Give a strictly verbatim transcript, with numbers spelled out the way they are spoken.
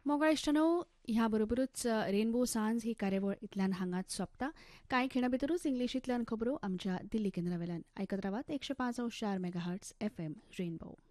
मोगाळ इश्टनो ह्या बरोबरूच रेनबो सांज ही कार्यावळ इतल्यान हांगाच सोंपता. कांय खिणा भितरूच इंग्लिशींतल्यान खबरो आमच्या दिल्ली केंद्रा वेल्यान आयकत रावात एकशे पांच चार mega hertz F M rainbow.